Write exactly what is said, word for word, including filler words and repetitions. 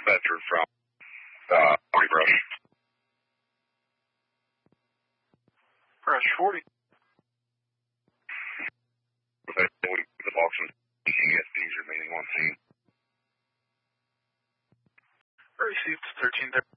Bedford from uh, Army Brush. Brush forty. The Boxman E S Ps remaining on scene. Received thirteen thirty.